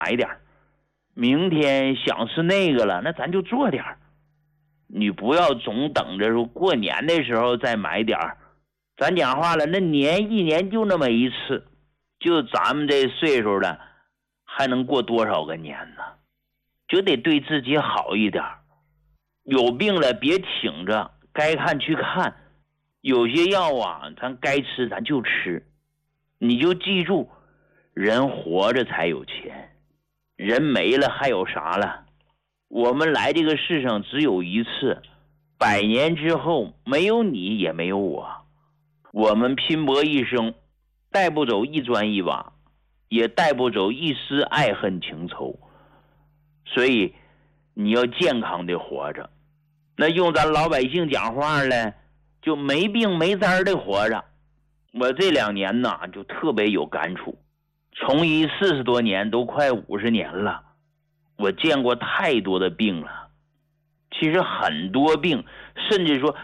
买点儿，明天想吃那个了，那咱就做点儿。你不要总等着说过年的时候再买点儿。咱讲话了，那一年就那么一次，就咱们这岁数了，还能过多少个年呢？就得对自己好一点。有病了别挺着，该看去看。有些药啊，咱该吃咱就吃。你就记住，人活着才有钱，人没了还有啥了？我们来这个世上只有一次，100年之后没有你也没有我。我们拼搏一生，带不走一砖一瓦，也带不走一丝爱恨情仇。所以你要健康的活着，那用咱老百姓讲话呢，就没病没灾的活着。我这2年呢就特别有感触，从医40多年，都快50年了，我见过太多的病了。其实很多病，甚至说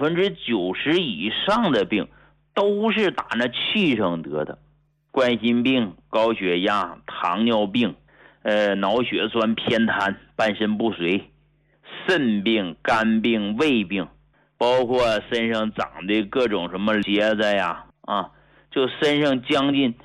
90%以上的病都是打那气上得的。冠心病、高血压、糖尿病、脑血栓偏瘫、半身不遂、肾病、肝病、胃病，包括身上长的各种什么结子呀，就身上将近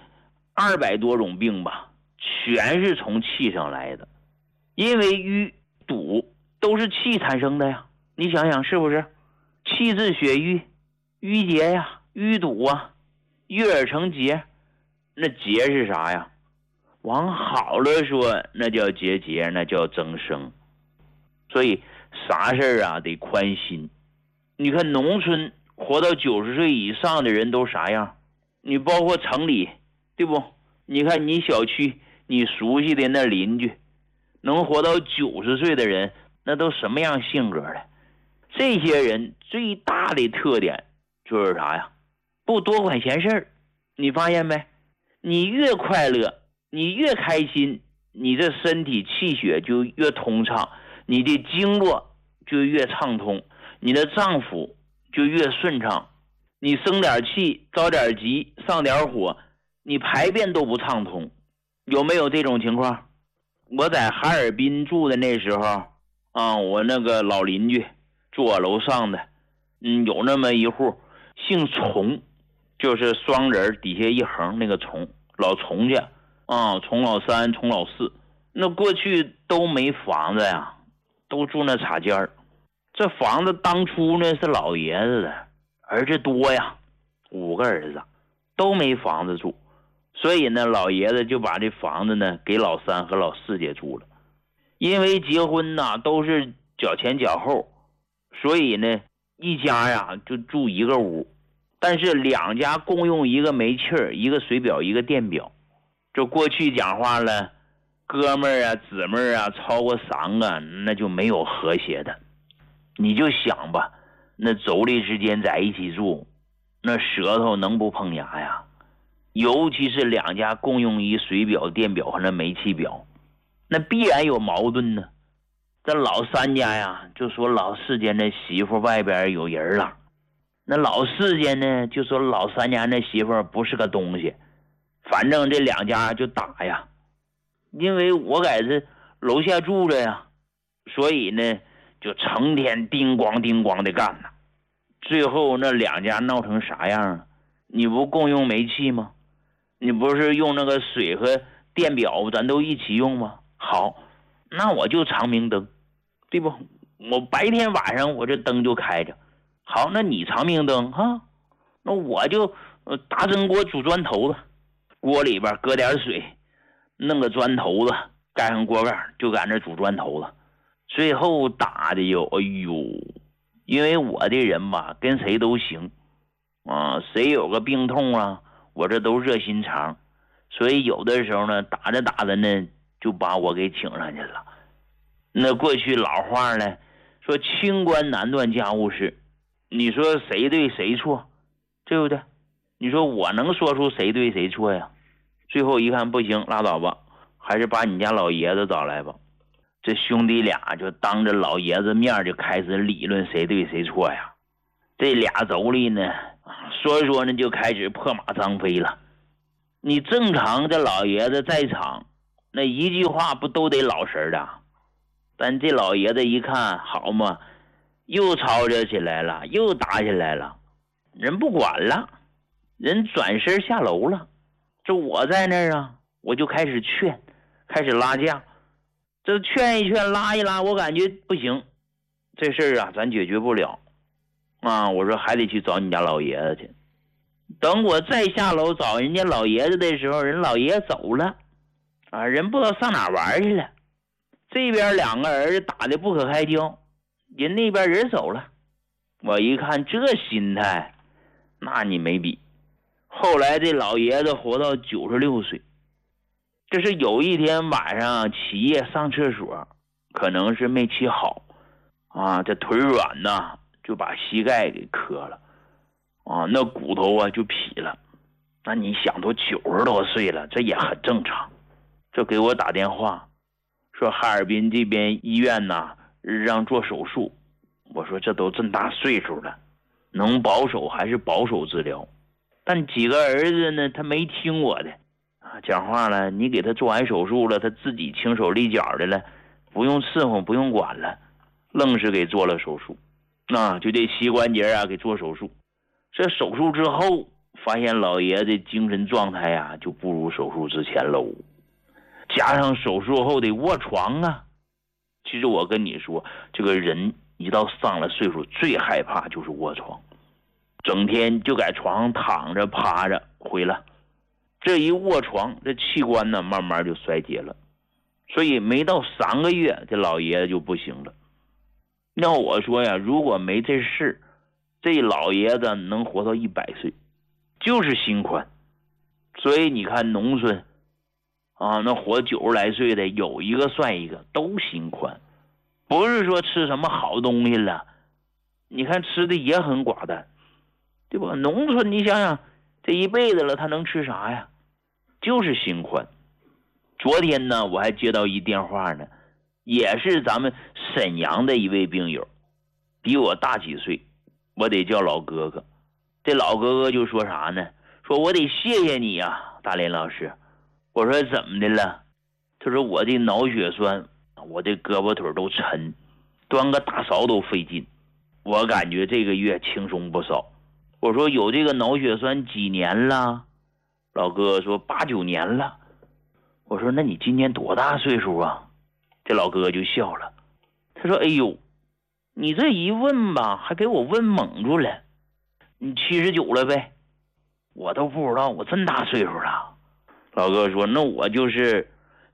200多种病吧，全是从气上来的。因为淤堵都是气产生的呀，你想想是不是？气滞血瘀，淤结呀，淤堵啊，郁而成结。那结是啥呀？往好了说，那叫结节，那叫增生。所以啥事啊得宽心。你看农村活到90岁以上的人都啥样？你包括城里，对不？你看你小区你熟悉的那邻居，能活到90岁的人，那都什么样性格的？这些人最大的特点就是啥呀？不多管闲事儿。你发现没？你越快乐，你越开心，你的身体气血就越通畅，你的经络就越畅通，你的脏腑就越顺畅。你生点气，着点急，上点火，你排便都不畅通。有没有这种情况？我在哈尔滨住的那时候我那个老邻居住我楼上的，有那么一户姓崇，就是双人底下一横那个崇，老崇家崇老3、崇老4。那过去都没房子呀，都住那插间儿。这房子当初呢是老爷子的，儿子多呀，5个儿子都没房子住，所以呢老爷子就把这房子呢给老3和老4家住了。因为结婚呢都是缴前缴后，所以呢一家呀就住一个屋，但是2家共用一个煤气儿、一个水表、一个电表。就过去讲话了，哥们儿啊姊妹儿啊超过3个那就没有和谐的。你就想吧，那妯娌之间在一起住，那舌头能不碰牙呀？尤其是2家共用一水表、电表和那煤气表，那必然有矛盾呢。这老3家呀就说老4家那媳妇外边有人了，那老4家呢就说老3家那媳妇不是个东西。反正这2家就打呀。因为我在这楼下住着呀，所以呢就成天叮咣叮咣的干呢。最后那2家闹成啥样啊？你不共用煤气吗？你不是用那个水和电表咱都一起用吗？好，那我就长明灯，对不？我白天晚上我这灯就开着。好，那你长明灯那我就大蒸锅煮砖头子，锅里边搁点水，弄个砖头子，盖上锅盖，就在那煮砖头子。最后打的因为我这人吧跟谁都行谁有个病痛啊，我这都热心肠，所以有的时候呢打着打着呢就把我给请上去了。那过去老话呢说清官难断家务事，你说谁对谁错，对不对？你说我能说出谁对谁错呀？最后一看不行，拉倒吧，还是把你家老爷子找来吧。这兄弟俩就当着老爷子面就开始理论谁对谁错呀。这俩妯娌呢说说呢就开始破马张飞了。你正常这老爷子在场， 那一句话不都得老实的？但这老爷子一看，好嘛，又吵吵起来了，又打起来了，人不管了，人转身下楼了。这我在那儿啊，我就开始劝，开始拉架。这劝一劝，拉一拉，我感觉不行，这事儿啊，咱解决不了啊。我说还得去找你家老爷子去。等我再下楼找人家老爷子的时候，人老爷子走了啊，人不知道上哪玩去了。这边两个儿子打得不可开交，人那边人走了。我一看这心态，那你没比。后来这老爷子活到96岁，这是有一天晚上起夜上厕所，可能是没起好啊，这腿软呐，就把膝盖给磕了啊，那骨头啊就劈了。那你想都90多岁了，这也很正常。这给我打电话说哈尔滨这边医院呐让做手术。我说这都这么大岁数了，能保守还是保守治疗。但几个儿子呢，他没听我的啊，讲话了，你给他做完手术了，他自己轻手利脚的了，不用伺候，不用管了，愣是给做了手术。那就这膝关节啊给做手术。这手术之后发现老爷子精神状态啊就不如手术之前喽，加上手术后的卧床啊。其实我跟你说，这个人一到上了岁数最害怕就是卧床，整天就在床上躺着趴着毁了。这一卧床，这器官呢慢慢就衰竭了，所以没到3个月这老爷子就不行了。要我说呀，如果没这事，这老爷子能活到100岁，就是心宽。所以你看农村啊，那活90来岁的有一个算一个，都心宽。不是说吃什么好东西了，你看吃的也很寡淡，对吧？农村你想想，这一辈子了他能吃啥呀？就是心宽。昨天呢我还接到一电话呢，也是咱们沈阳的一位病友，比我大几岁，我得叫老哥哥。这老哥哥就说啥呢？说我得谢谢你啊，大连老师。我说怎么的了？他说我这脑血栓，我这胳膊腿都沉，端个大勺都费劲。我感觉这个月轻松不少。我说有这个脑血栓几年了？老哥说8、9年了。我说那你今年多大岁数啊？这老哥就笑了，他说哎呦，你这一问吧，还给我问懵住了。你79了呗？我都不知道我这么大岁数了。老哥说那我就是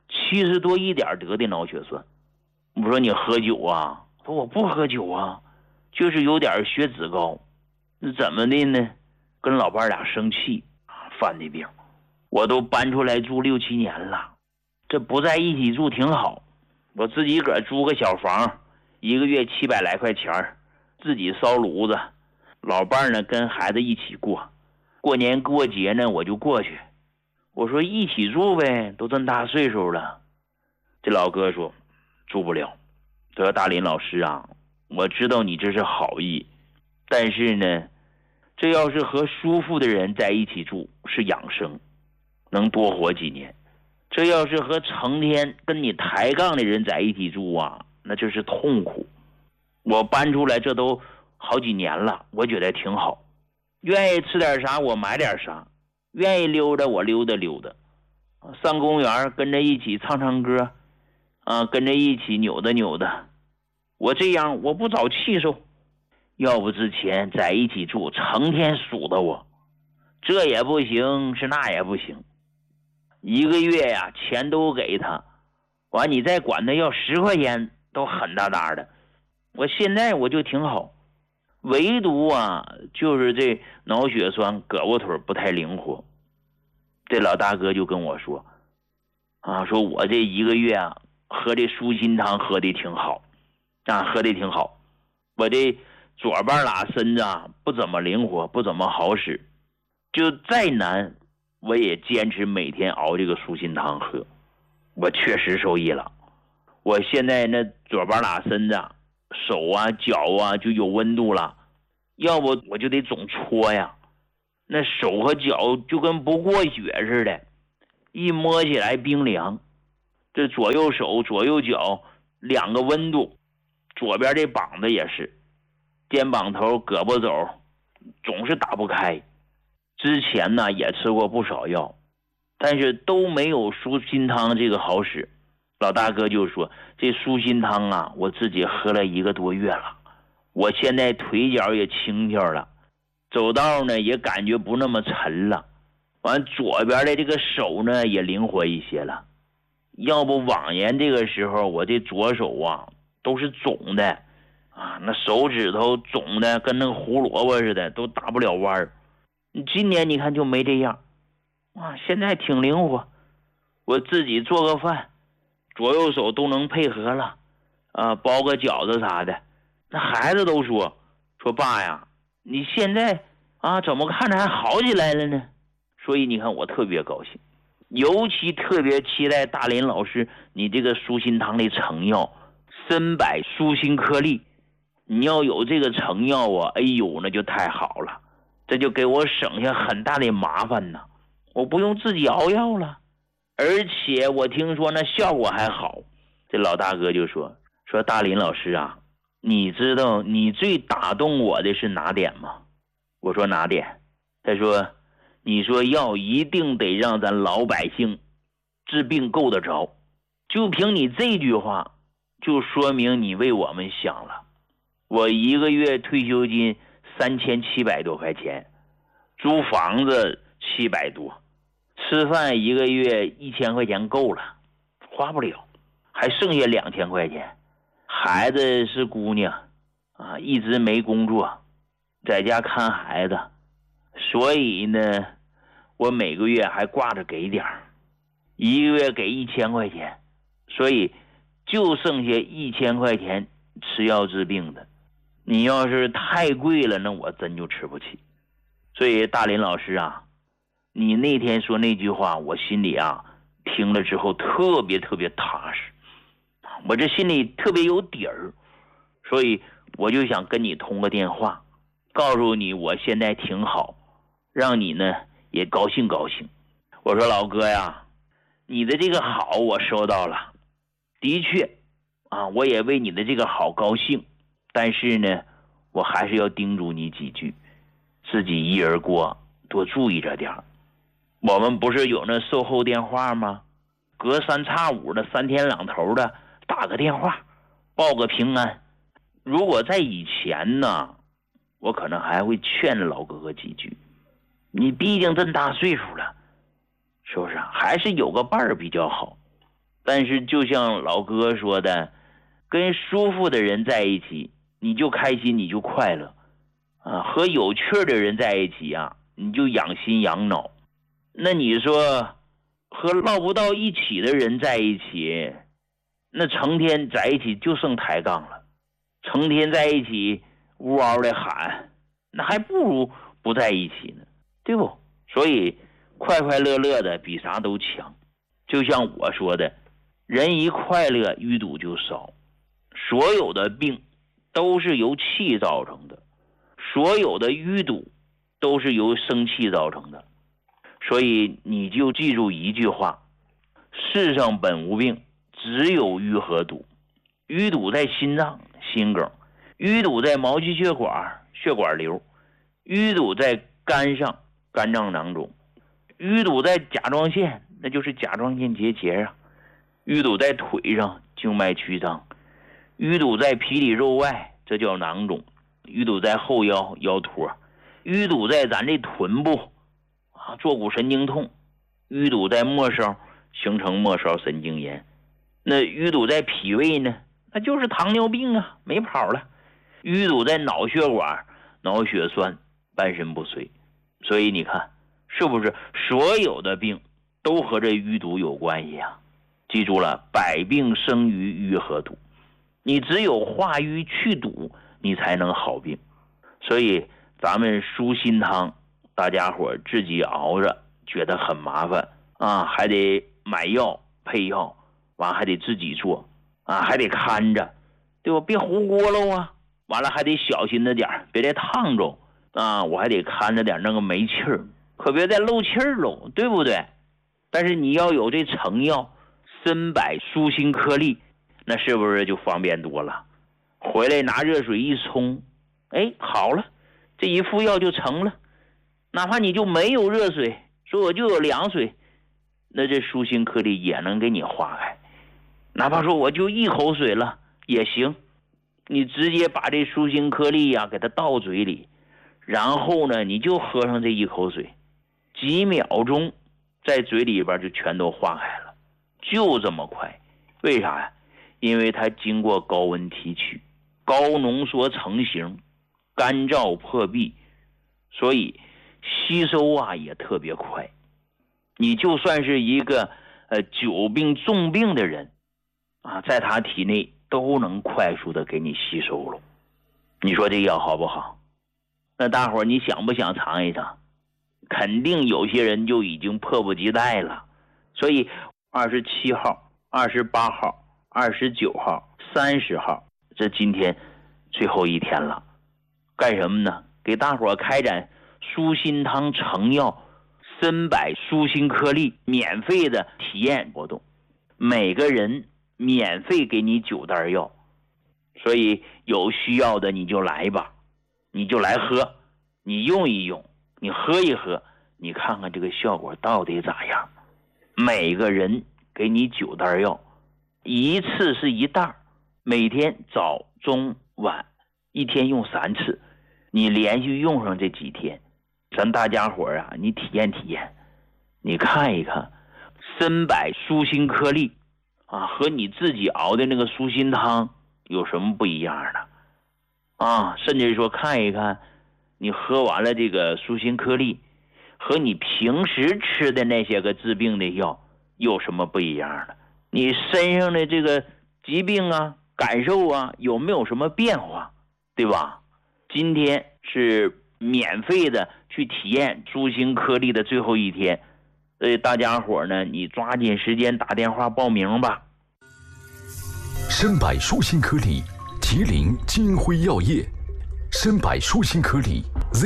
70多一点得的脑血栓。我说你喝酒啊？说我不喝酒啊，就是有点血脂高。那怎么的呢？跟老伴俩生气犯的病。我都搬出来住6、7年了，这不在一起住挺好。我自己个儿租个小房，一个月700来块钱，自己烧炉子，老伴呢跟孩子一起过。过年过节呢我就过去。我说一起住呗，都这么大岁数了。这老哥说住不了。他说大林老师啊，我知道你这是好意，但是呢，这要是和舒服的人在一起住是养生，能多活几年。这要是和成天跟你抬杠的人在一起住啊，那就是痛苦。我搬出来这都好几年了，我觉得挺好，愿意吃点啥我买点啥，愿意溜达我溜达溜达，上公园跟着一起唱唱歌啊，跟着一起扭达扭达。我这样我不找气受。要不之前在一起住成天数的我，这也不行是那也不行，一个月呀钱都给他，完你再管他要10块钱都狠大大的。我现在我就挺好，唯独啊就是这脑血栓，胳膊腿不太灵活。这老大哥就跟我说啊，说我这一个月啊喝这舒心汤喝的挺好啊，喝的挺好。我这左半拉身子啊不怎么灵活，不怎么好使，就再难我也坚持每天熬这个舒心汤喝。我确实受益了，我现在那左半拉身子手啊脚啊就有温度了，要不我就得总搓呀，那手和脚就跟不过血似的，一摸起来冰凉。 这左右手左右脚两个温度，左边这膀子也是，肩膀头胳膊肘总是打不开。之前呢也吃过不少药，但是都没有舒心汤这个好使。老大哥就说，这舒心汤啊，我自己喝了1个多月了，我现在腿脚也轻巧了，走道呢也感觉不那么沉了，完左边的这个手呢也灵活一些了。要不往年这个时候我这左手啊都是肿的啊，那手指头肿的跟那个胡萝卜似的，都打不了弯儿。今年你看就没这样啊，现在挺灵活，我自己做个饭，左右手都能配合了啊，包个饺子啥的。那孩子都说爸呀，你现在啊怎么看着还好起来了呢？所以你看我特别高兴，尤其特别期待大林老师你这个舒心汤的成药参柏舒心颗粒，你要有这个成药啊，哎呦那就太好了，这就给我省下很大的麻烦呢，我不用自己熬药了，而且我听说那效果还好。这老大哥就说大林老师啊，你知道你最打动我的是哪点吗？我说哪点？他说你说药一定得让咱老百姓治病够得着，就凭你这句话就说明你为我们想了。我1个月退休金3700多块钱，租房子700多，吃饭1个月1000块钱够了，花不了，还剩下2000块钱。孩子是姑娘啊，一直没工作，在家看孩子，所以呢我每个月还挂着给点儿，1个月给1000块钱，所以就剩下1000块钱吃药治病的。你要是太贵了，那我真就吃不起。所以大林老师啊，你那天说那句话，我心里啊听了之后特别特别踏实，我这心里特别有底儿，所以我就想跟你通个电话，告诉你我现在挺好，让你呢也高兴高兴。我说老哥呀，你的这个好我收到了，的确啊，我也为你的这个好高兴，但是呢我还是要叮嘱你几句，自己一人过多注意着点儿。我们不是有那售后电话吗？隔三差五的3天2头的打个电话报个平安。如果在以前呢，我可能还会劝老哥哥几句，你毕竟这么大岁数了，是不是还是有个伴儿比较好。但是就像老哥说的，跟舒服的人在一起你就开心你就快乐啊，和有趣的人在一起啊你就养心养脑。那你说和唠不到一起的人在一起，那成天在一起就剩抬杠了，成天在一起呜嗷的喊，那还不如不在一起呢，对不？所以快快乐乐的比啥都强。就像我说的，人一快乐淤堵就少。所有的病都是由气造成的，所有的淤堵都是由生气造成的。所以你就记住一句话，世上本无病，只有淤和堵。淤堵在心脏心梗，淤堵在毛细血管血管瘤，淤堵在肝上肝脏囊肿，淤堵在甲状腺那就是甲状腺结节啊，淤堵在腿上静脉曲张，淤堵在皮里肉外这叫囊肿，淤堵在后腰腰托，淤堵在咱这臀部啊坐骨神经痛，淤堵在末梢形成末梢神经炎。那淤堵在脾胃呢，那就是糖尿病啊，没跑了。淤堵在脑血管脑血栓半身不遂。所以你看是不是所有的病都和这淤堵有关系啊？记住了，百病生于淤和堵，你只有化瘀去堵你才能好病。所以咱们舒心汤大家伙自己熬着觉得很麻烦啊，还得买药配药，完还得自己做啊，还得看着，对吧？别糊锅喽啊，完了还得小心着点，别再烫着啊，我还得看着点那个没气儿，可别再漏气儿喽，对不对？但是你要有这成药参柏舒心颗粒，那是不是就方便多了？回来拿热水一冲，好了，这一副药就成了。哪怕你就没有热水，说我就有凉水，那这舒心颗粒也能给你化开。哪怕说我就一口水了也行，你直接把这舒心颗粒呀给它倒嘴里，然后呢你就喝上这一口水，几秒钟在嘴里边就全都化开了，就这么快。为啥呀？因为它经过高温提取，高浓缩成型，干燥破壁，所以吸收也特别快。你就算是一个久病重病的人在他体内都能快速的给你吸收了。你说这药好不好？那大伙儿你想不想尝一尝？肯定有些人就已经迫不及待了。所以27号、28号、29号、30号，这今天最后一天了。干什么呢？给大伙儿开展舒心汤成药参柏舒心颗粒免费的体验活动，每个人免费给你9袋药，所以有需要的你就来吧，你就来喝，你用一用，你喝一喝，你看看这个效果到底咋样。每个人给你9袋药，一次是1袋，每天早中晚1天用3次，你连续用上这几天，咱大家伙你体验体验，你看一看参柏舒心颗粒和你自己熬的那个舒心汤有什么不一样的甚至说看一看你喝完了这个舒心颗粒和你平时吃的那些个治病的药有什么不一样的，你身上的这个疾病感受有没有什么变化，对吧？今天是免费的去体验舒心颗粒的最后一天，所以大家伙呢，你抓紧时间打电话报名吧。 参柏舒心颗粒，吉林金辉药业。参柏舒心颗粒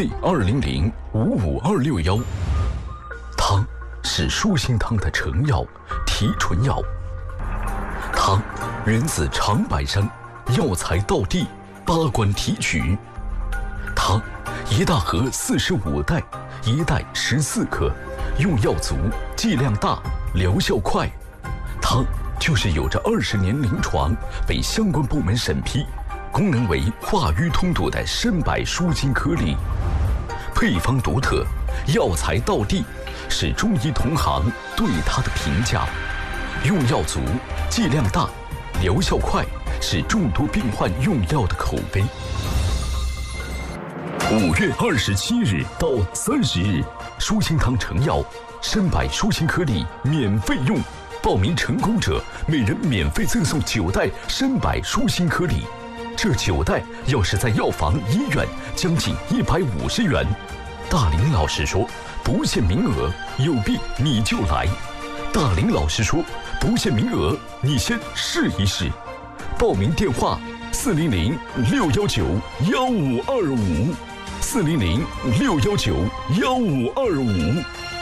Z200-55261，汤是舒心汤的成药、提纯药。汤源自长白山，药材到地，8关提取。汤1大盒45袋，1袋14克，用药足，剂量大，疗效快。汤就是有着20年临床，被相关部门审批，功能为化瘀通堵的参柏舒心颗粒。配方独特，药材到地，是中医同行对它的评价。用药足，剂量大，疗效快，是众多病患用药的口碑。5月27日到30日，舒心汤成药参柏舒心颗粒免费用，报名成功者每人免费赠送9袋参柏舒心颗粒。这9袋要是在药房、医院，将近150元。大林老师说，不限名额，有病你就来。大林老师说，不限名额，你先试一试。报名电话：400-619-1525，400-619-1525。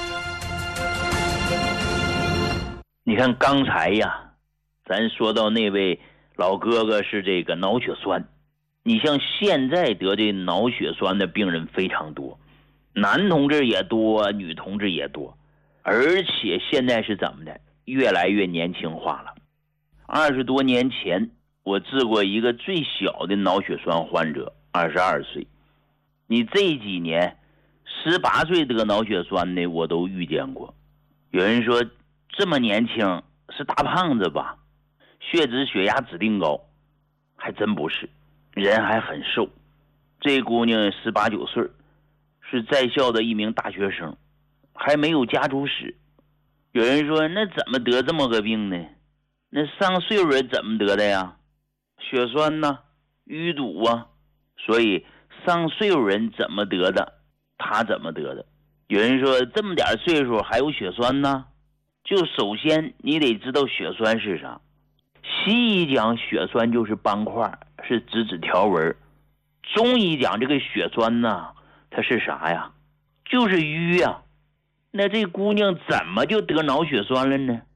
你看刚才咱说到那位老哥哥是这个脑血栓，你像现在得这脑血栓的病人非常多，男同志也多，女同志也多，而且现在是怎么的，越来越年轻化了。20多年前我治过一个最小的脑血栓患者，22岁。你这几年18岁得脑血栓的我都遇见过。有人说这么年轻是大胖子吧，血脂血压指定高，还真不是，人还很瘦。这姑娘18、19岁，是在校的一名大学生，还没有家族史。有人说那怎么得这么个病呢？那上岁数人怎么得的呀？血栓淤堵所以上岁数人怎么得的，他怎么得的。有人说这么点岁数还有血栓呢？就首先你得知道血栓是啥。西医讲血栓就是斑块，是指条纹。中医讲这个血栓它是啥呀？就是瘀那这姑娘怎么就得脑血栓了呢？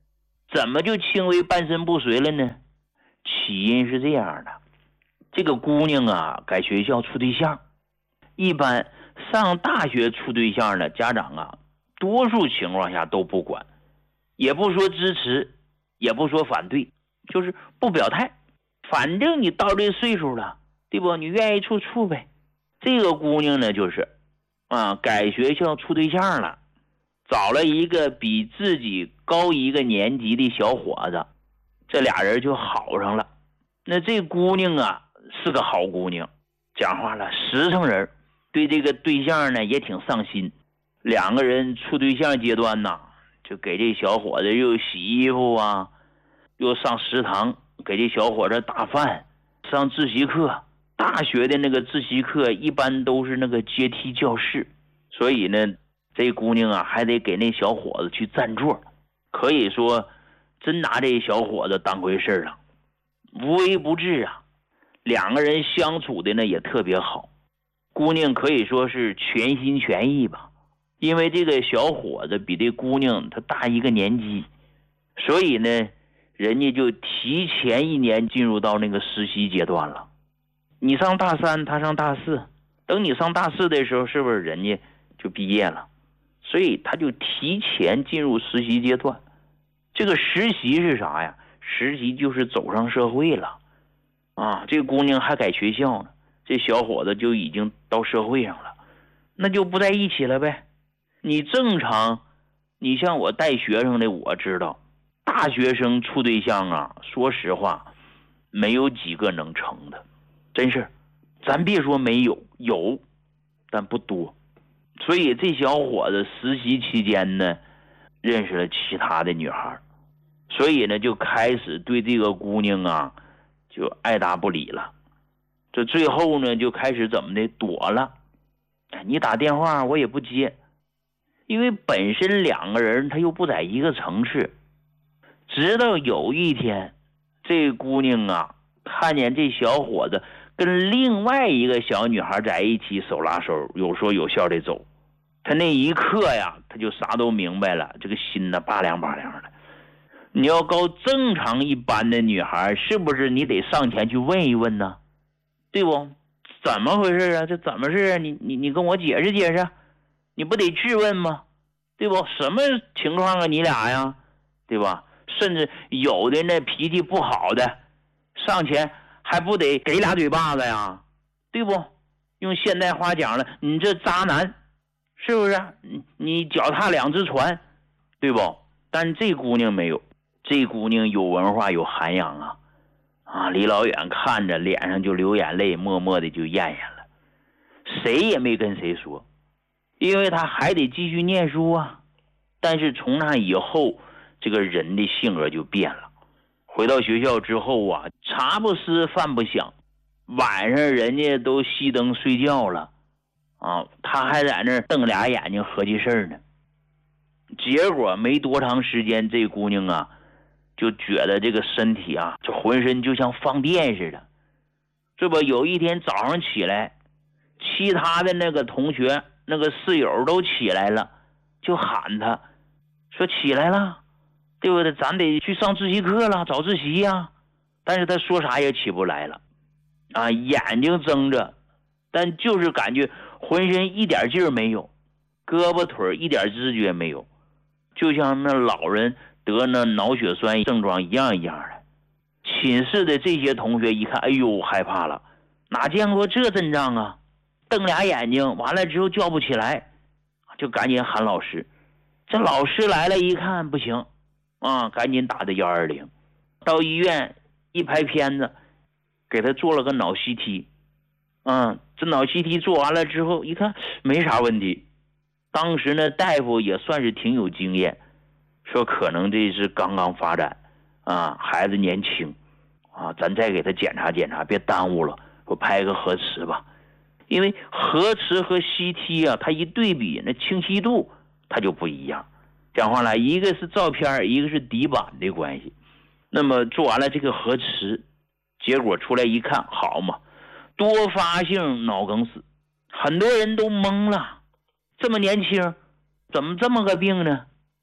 怎么就轻微半身不遂了呢？起因是这样的，这个姑娘啊，改学校处对象。一般上大学处对象的家长啊，多数情况下都不管，也不说支持，也不说反对，就是不表态。反正你到这岁数了，对不？你愿意处呗。这个姑娘呢，就是改学校处对象了，找了一个比自己高一个年级的小伙子，这俩人就好上了。那这姑娘啊是个好姑娘，讲话了实诚人，对这个对象呢也挺上心。两个人处对象阶段呢，就给这小伙子又洗衣服啊，又上食堂给这小伙子打饭，上自习课。大学的那个自习课一般都是那个阶梯教室，所以呢这姑娘啊还得给那小伙子去占座，可以说真拿这小伙子当回事了，无微不至啊。两个人相处的呢也特别好，姑娘可以说是全心全意吧。因为这个小伙子比这姑娘他大一个年级，所以呢人家就提前1年进入到那个实习阶段了。你上大3，他上大4，等你上大4的时候，是不是人家就毕业了？所以他就提前进入实习阶段。这个实习是啥呀？实习就是走上社会了啊！这姑娘还改学校呢，这小伙子就已经到社会上了，那就不在一起了呗。你正常，你像我带学生的，我知道大学生处对象啊，说实话没有几个能成的，真是。咱别说没有，有但不多。所以这小伙子实习期间呢认识了其他的女孩，所以呢就开始对这个姑娘啊就爱答不理了。这最后呢就开始怎么的躲了，你打电话我也不接，因为本身两个人他又不在一个城市。直到有一天，这姑娘啊看见这小伙子跟另外一个小女孩在一起手拉手，有说有笑的走，他那一刻呀他就啥都明白了，这个心呢拔凉拔凉的。你要搞正常一般的女孩，是不是你得上前去问一问呢？对不？怎么回事啊？这怎么事啊？你跟我解释解释，你不得质问吗？对不？什么情况啊你俩呀？对吧？甚至有的那脾气不好的上前还不得给俩嘴巴子呀？对不？用现代话讲了，你这渣男，是不是？你脚踏两只船，对不？但这姑娘没有，这姑娘有文化有涵养啊！离老远看着脸上就流眼泪，默默的就咽咽了，谁也没跟谁说，因为她还得继续念书啊。但是从那以后，这个人的性格就变了。回到学校之后啊，茶不思饭不想，晚上人家都熄灯睡觉了啊，他还在那瞪俩眼睛合计事儿呢。结果没多长时间，这姑娘啊就觉得这个身体啊，这浑身就像放电似的。这不有一天早上起来，其他的那个同学那个室友都起来了，就喊他说起来了，对不对？咱得去上自习课了，早自习呀。但是他说啥也起不来了啊，眼睛睁着，但就是感觉浑身一点劲儿没有，胳膊腿一点知觉没有，就像那老人得那脑血栓症状一样的。寝室的这些同学一看，哎呦害怕了，哪见过这阵仗啊，瞪俩眼睛，完了之后叫不起来，就赶紧喊老师。这老师来了一看不行啊，赶紧打的120，到医院一拍片子，给他做了个脑 CT。这脑 CT 做完了之后一看没啥问题，当时呢大夫也算是挺有经验，说可能这是刚刚发展啊，孩子年轻啊，咱再给他检查检查，别耽误了，说拍个核磁吧。因为核磁和 CT 啊，它一对比那清晰度它就不一样。讲话来，一个是照片，一个是底板的关系。那么做完了这个核磁，结果出来一看，好嘛，多发性脑梗死。很多人都懵了，这么年轻怎么这么个病呢？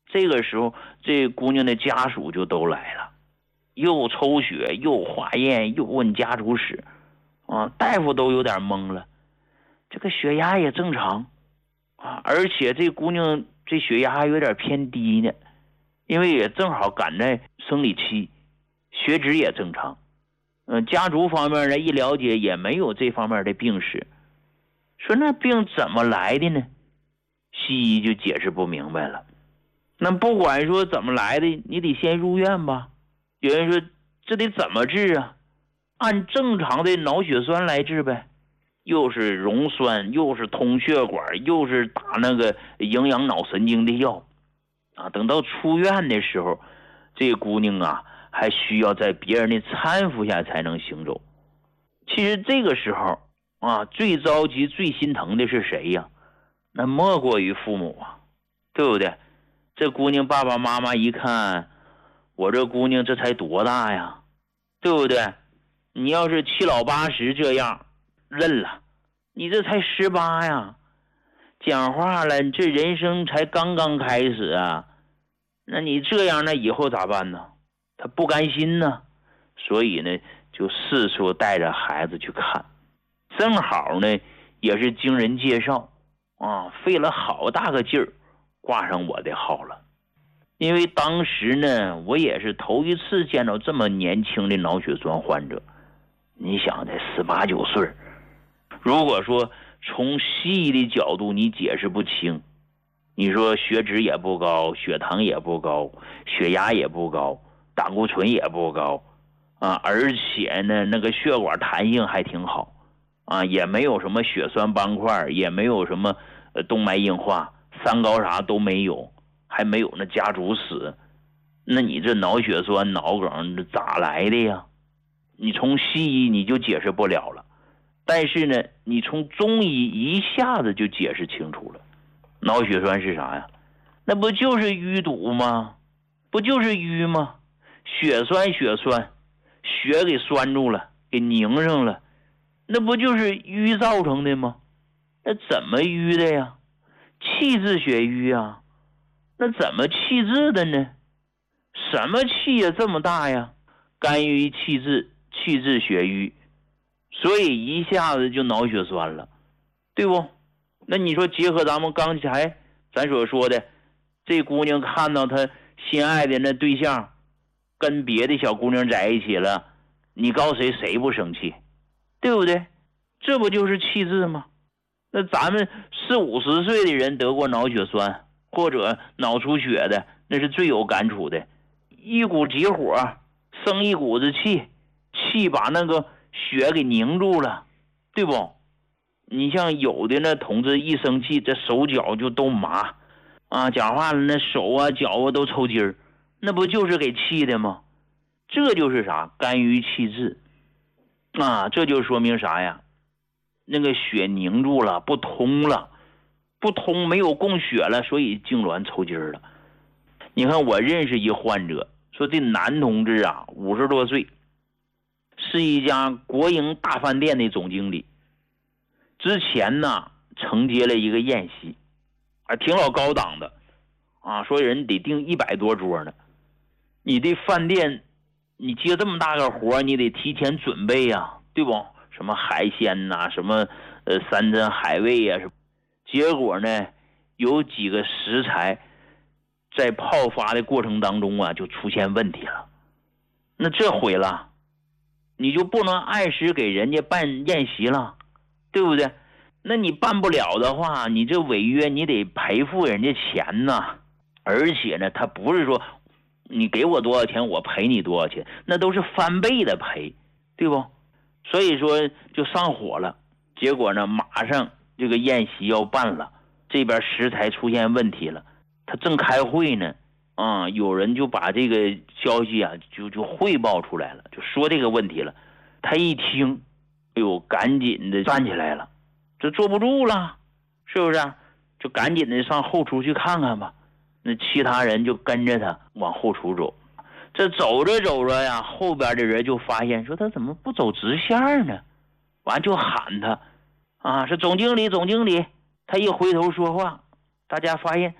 这个时候这姑娘的家属就都来了，又抽血又化验又问家族史啊，大夫都有点懵了。这个血压也正常啊，而且这姑娘这血压还有点偏低呢，因为也正好赶在生理期，血脂也正常。家族方面呢一了解也没有这方面的病史，说那病怎么来的呢？西医就解释不明白了。那不管说怎么来的，你得先入院吧。有人说这得怎么治啊？按正常的脑血栓来治呗，又是溶栓，又是通血管，又是打那个营养脑神经的药啊。等到出院的时候，这个姑娘啊还需要在别人的搀扶下才能行走。其实这个时候啊，最着急最心疼的是谁呀？那莫过于父母啊，对不对？这姑娘爸爸妈妈一看，我这姑娘这才多大呀，对不对？你要是七老八十这样认了，你这才18呀，讲话了，这人生才刚刚开始啊，那你这样那以后咋办呢？他不甘心呢，所以呢就四处带着孩子去看。正好呢也是经人介绍啊，费了好大个劲儿挂上我的号了。因为当时呢我也是头一次见到这么年轻的脑血栓患者，你想才18、19岁，如果说从西医的角度你解释不清，你说血脂也不高，血糖也不高，血压也不高，胆固醇也不高啊，而且呢那个血管弹性还挺好啊，也没有什么血栓斑块，也没有什么动脉硬化，三高啥都没有，还没有那家族史，那你这脑血栓脑梗咋来的呀？你从西医你就解释不了了，但是呢你从中医一下子就解释清楚了。脑血栓是啥呀？那不就是淤堵吗？不就是淤吗？血栓血给栓住了，给凝上了，那不就是淤造成的吗？那怎么淤的呀？气滞血瘀啊。那怎么气滞的呢？什么气呀这么大呀？肝郁气滞，气滞血瘀，所以一下子就脑血栓了，对不？那你说结合咱们刚才咱所说的，这姑娘看到她心爱的那对象跟别的小姑娘在一起了，你告诉谁不生气？对不对？这不就是气滞吗？那咱们40、50岁的人得过脑血栓或者脑出血的，那是最有感触的，一股急火生一股子气，气把那个血给凝住了，对不？你像有的那同志一生气，这手脚就都麻啊，讲话了那手啊脚啊都抽筋儿，那不就是给气的吗？这就是啥？肝郁气滞啊，这就说明啥呀？那个血凝住了，不通了，不通没有供血了，所以痉挛抽筋了。你看我认识一患者，说这男同志啊50多岁，是一家国营大饭店的总经理，之前呢承接了一个宴席，还挺老高档的啊，说人得订100多桌呢。你的饭店你接这么大个活，你得提前准备呀，对不？什么海鲜呐，什么山珍海味呀，结果呢有几个食材在泡发的过程当中啊就出现问题了。那这回了，你就不能按时给人家办宴席了，对不对？那你办不了的话，你这违约你得赔付人家钱呐。而且呢他不是说你给我多少钱我赔你多少钱，那都是翻倍的赔，对不？所以说就上火了。结果呢马上这个宴席要办了，这边食材出现问题了，他正开会呢有人就把这个消息啊就汇报出来了，就说这个问题了。他一听，哎呦，赶紧的站起来了，这坐不住了，是不是？就赶紧的上后厨去看看吧。那其他人就跟着他往后厨走。这走着走着呀，后边的人就发现说他怎么不走直线呢？完就喊他啊，是总经理。他一回头说话，大家发现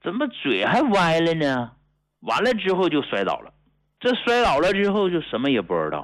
怎么嘴还歪了呢？完了之后就摔倒了。这摔倒了之后就什么也不知道